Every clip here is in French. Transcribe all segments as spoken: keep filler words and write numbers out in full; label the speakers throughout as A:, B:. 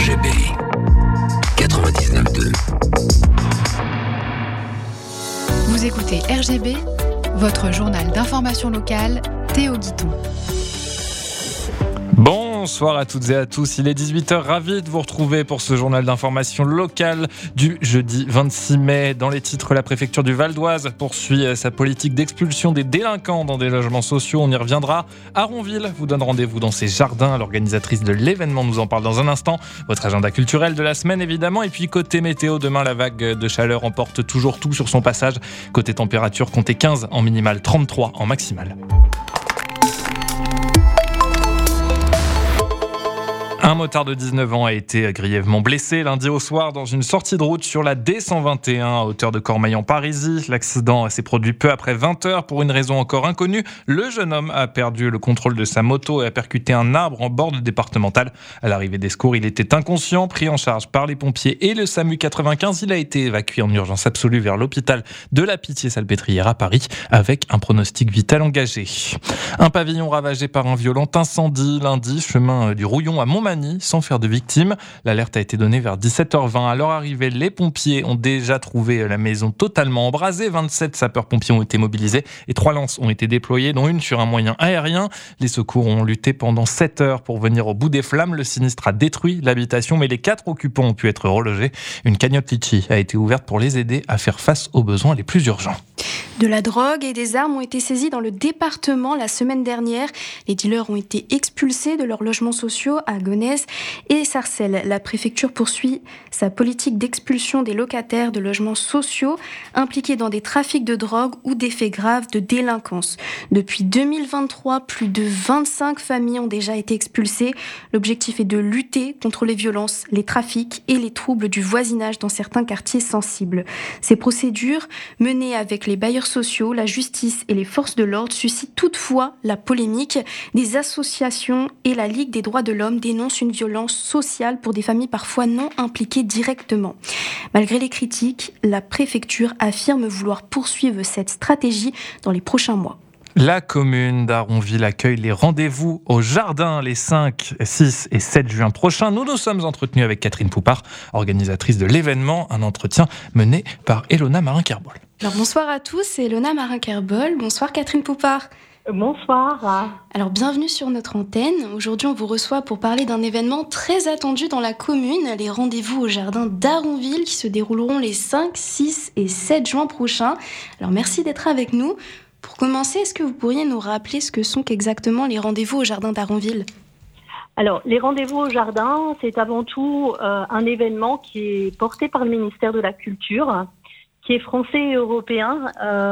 A: G B quatre-vingt-dix-neuf deux.
B: Vous écoutez R G B, votre journal d'information locale, Théo Guiton.
C: Bonsoir à toutes et à tous, il est dix-huit heures, ravi de vous retrouver pour ce journal d'information locale du jeudi vingt-six mai. Dans les titres, la préfecture du Val d'Oise poursuit sa politique d'expulsion des délinquants dans des logements sociaux, on y reviendra. Aronville vous donne rendez-vous dans ses jardins, l'organisatrice de l'événement nous en parle dans un instant. Votre agenda culturel de la semaine évidemment, et puis côté météo, demain la vague de chaleur emporte toujours tout sur son passage. Côté température, comptez quinze en minimal, trente-trois en maximal. Un motard de dix-neuf ans a été grièvement blessé lundi au soir dans une sortie de route sur la D cent vingt et un à hauteur de Cormeilles-en-Parisis. L'accident s'est produit peu après vingt heures pour une raison encore inconnue. Le jeune homme a perdu le contrôle de sa moto et a percuté un arbre en bord de départementale. À l'arrivée des secours, il était inconscient, pris en charge par les pompiers et le SAMU quatre-vingt-quinze. Il a été évacué en urgence absolue vers l'hôpital de la Pitié-Salpêtrière à Paris avec un pronostic vital engagé. Un pavillon ravagé par un violent incendie lundi, chemin du Rouillon à Montmagny, sans faire de victimes. L'alerte a été donnée vers dix-sept heures vingt. À leur arrivée, les pompiers ont déjà trouvé la maison totalement embrasée. vingt-sept sapeurs-pompiers ont été mobilisés et trois lances ont été déployées, dont une sur un moyen aérien. Les secours ont lutté pendant sept heures pour venir au bout des flammes. Le sinistre a détruit l'habitation, mais les quatre occupants ont pu être relogés. Une cagnotte Litchi a été ouverte pour les aider à faire face aux besoins les plus urgents.
D: De la drogue et des armes ont été saisis dans le département la semaine dernière. Les dealers ont été expulsés de leurs logements sociaux à Gonesse et Sarcelles. La préfecture poursuit sa politique d'expulsion des locataires de logements sociaux impliqués dans des trafics de drogue ou des faits graves de délinquance. Depuis deux mille vingt-trois, plus de vingt-cinq familles ont déjà été expulsées. L'objectif est de lutter contre les violences, les trafics et les troubles du voisinage dans certains quartiers sensibles. Ces procédures, menées avec les bailleurs sociaux, la justice et les forces de l'ordre, suscitent toutefois la polémique. Des associations et la Ligue des droits de l'homme dénoncent une violence sociale pour des familles parfois non impliquées directement. Malgré les critiques, la préfecture affirme vouloir poursuivre cette stratégie dans les prochains mois.
C: La commune d'Aronville accueille les rendez-vous au jardin les cinq, six et sept juin prochains. Nous nous sommes entretenus avec Catherine Poupard, organisatrice de l'événement, un entretien mené par Elona Marin-Kerbol.
D: Alors bonsoir à tous, c'est Elona Marin-Kerbol. Bonsoir Catherine Poupard.
E: Bonsoir.
D: Alors bienvenue sur notre antenne. Aujourd'hui on vous reçoit pour parler d'un événement très attendu dans la commune, les rendez-vous au jardin d'Aronville qui se dérouleront les cinq, six et sept juin prochains. Alors merci d'être avec nous. Pour commencer, est-ce que vous pourriez nous rappeler ce que sont exactement les rendez-vous au jardin d'Aronville ?
E: Alors, les rendez-vous au jardin, c'est avant tout euh, un événement qui est porté par le ministère de la Culture, qui est français et européen.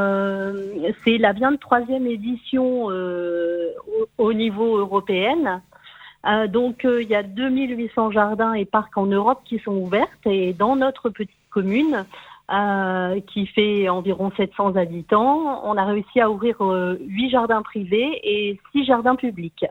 E: Euh, c'est la vingt-troisième édition euh, au, au niveau européen. Euh, donc, euh, il y a deux mille huit cents jardins et parcs en Europe qui sont ouverts. Et dans notre petite commune, Euh, qui fait environ sept cents habitants, on a réussi à ouvrir euh, huit jardins privés et six jardins publics.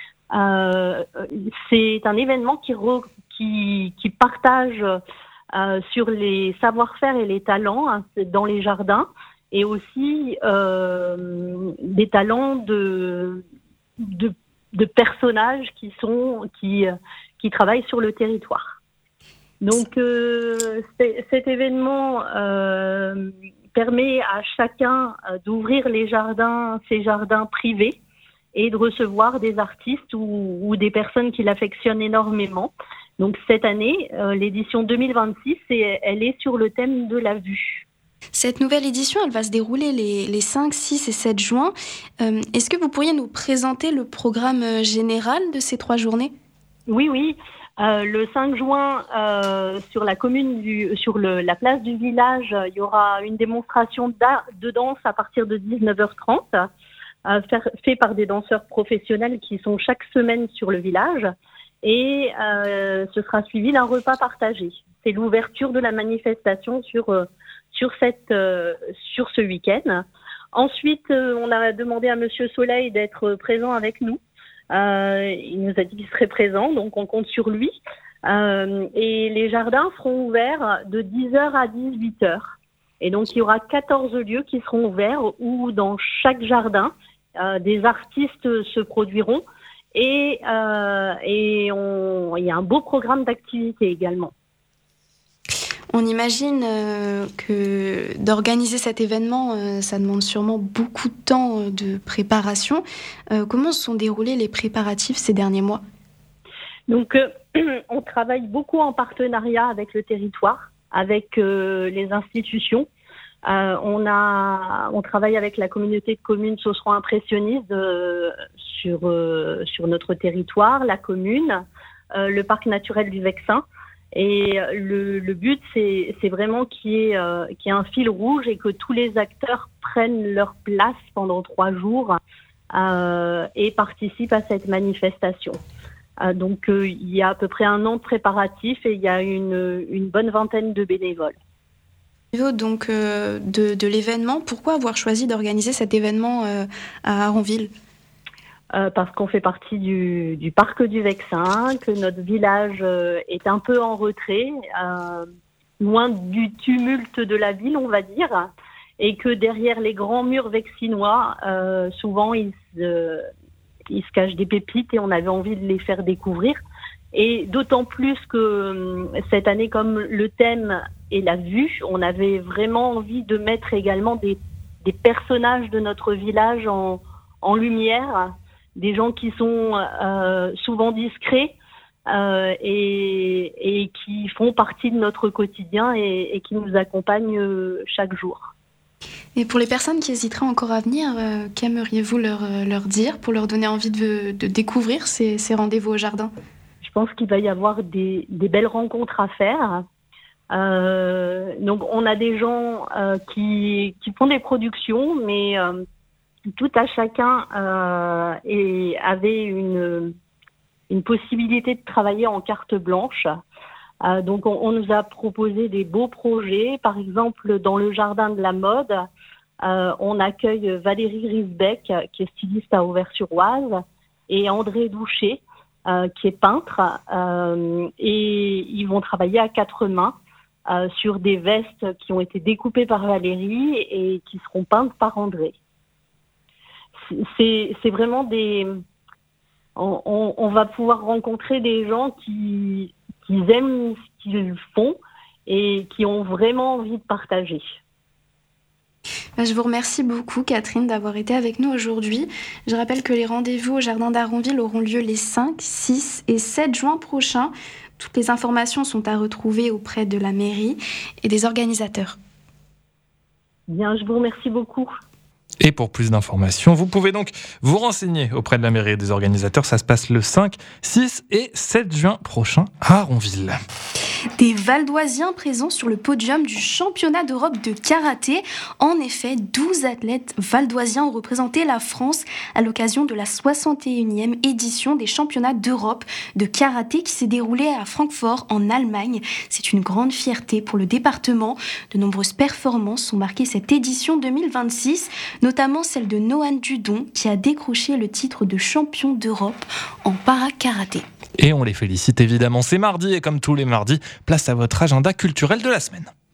E: Euh, c'est un événement qui, re, qui, qui partage euh, sur les savoir-faire et les talents hein, dans les jardins et aussi euh, des talents de, de, de personnages qui, sont, qui, qui travaillent sur le territoire. Donc euh, cet événement euh, permet à chacun euh, d'ouvrir les jardins, ses jardins privés et de recevoir des artistes ou, ou des personnes qui l'affectionnent énormément. Donc cette année, euh, l'édition deux mille vingt-six, et elle est sur le thème de la vue.
D: Cette nouvelle édition, elle va se dérouler les, les cinq, six et sept juin. Euh, est-ce que vous pourriez nous présenter le programme général de ces trois journées ?
E: Oui, oui. Euh, le cinq juin, euh, sur la commune du, sur le, la place du village, il y aura une démonstration de danse à partir de dix-neuf heures trente, euh, fait par des danseurs professionnels qui sont chaque semaine sur le village, et euh, ce sera suivi d'un repas partagé. C'est l'ouverture de la manifestation sur euh, sur cette euh, sur ce week-end. Ensuite, euh, on a demandé à Monsieur Soleil d'être présent avec nous. Euh, il nous a dit qu'il serait présent, donc on compte sur lui. Euh, et les jardins seront ouverts de dix heures à dix-huit heures. Et donc il y aura quatorze lieux qui seront ouverts où dans chaque jardin, euh, des artistes se produiront Et, euh, et on, il y a un beau programme d'activités également.
D: On imagine euh, que d'organiser cet événement, euh, ça demande sûrement beaucoup de temps euh, de préparation. Euh, comment se sont déroulés les préparatifs ces derniers mois ?
E: Donc, euh, on travaille beaucoup en partenariat avec le territoire, avec euh, les institutions. Euh, on, a, on travaille avec la communauté de communes Sausseron impressionniste euh, sur, euh, sur notre territoire, la commune, euh, le parc naturel du Vexin. Et le, le but, c'est, c'est vraiment qu'il y ait, euh, qu'il y ait un fil rouge et que tous les acteurs prennent leur place pendant trois jours euh, et participent à cette manifestation. Euh, donc, euh, il y a à peu près un an de préparatifs et il y a une, une bonne vingtaine de bénévoles.
D: Au niveau donc, euh, de, de l'événement, pourquoi avoir choisi d'organiser cet événement euh, à Aronville ?
E: Euh, parce qu'on fait partie du, du parc du Vexin, que notre village euh, est un peu en retrait, euh, loin du tumulte de la ville, on va dire, et que derrière les grands murs vexinois, euh, souvent il se, il se cache des pépites et on avait envie de les faire découvrir. Et d'autant plus que euh, cette année, comme le thème est la vue, on avait vraiment envie de mettre également des, des personnages de notre village en, en lumière, des gens qui sont euh, souvent discrets euh, et, et qui font partie de notre quotidien et, et qui nous accompagnent euh, chaque jour.
D: Et pour les personnes qui hésiteraient encore à venir, euh, qu'aimeriez-vous leur, leur dire pour leur donner envie de, de découvrir ces, ces rendez-vous au jardin ?
E: Je pense qu'il va y avoir des, des belles rencontres à faire. Euh, donc on a des gens euh, qui, qui font des productions, mais euh, tout à chacun euh, et avait une, une possibilité de travailler en carte blanche. Euh, donc on, on nous a proposé des beaux projets. Par exemple, dans le jardin de la mode, euh, on accueille Valérie Risbeck, qui est styliste à Auvers-sur-Oise, et André Douchet, euh, qui est peintre. Euh, et ils vont travailler à quatre mains euh, sur des vestes qui ont été découpées par Valérie et qui seront peintes par André. C'est, c'est vraiment des... On, on, on va pouvoir rencontrer des gens qui, qui aiment ce qu'ils font et qui ont vraiment envie de partager.
D: Je vous remercie beaucoup, Catherine, d'avoir été avec nous aujourd'hui. Je rappelle que les rendez-vous au Jardin d'Aronville auront lieu les cinq, six et sept juin prochains. Toutes les informations sont à retrouver auprès de la mairie et des organisateurs.
E: Bien, je vous remercie beaucoup.
C: Et pour plus d'informations, vous pouvez donc vous renseigner auprès de la mairie et des organisateurs. Ça se passe le cinq, six et sept juin prochain à Aronville.
D: Des Valdoisiens présents sur le podium du championnat d'Europe de karaté. En effet, douze athlètes valdoisiens ont représenté la France à l'occasion de la soixante et unième édition des championnats d'Europe de karaté qui s'est déroulée à Francfort en Allemagne. C'est une grande fierté pour le département. De nombreuses performances ont marqué cette édition deux mille vingt-six, notamment celle de Nohan Dudon qui a décroché le titre de champion d'Europe en para-karaté.
C: Et on les félicite évidemment, c'est mardi et comme tous les mardis, place à votre agenda culturel de la semaine.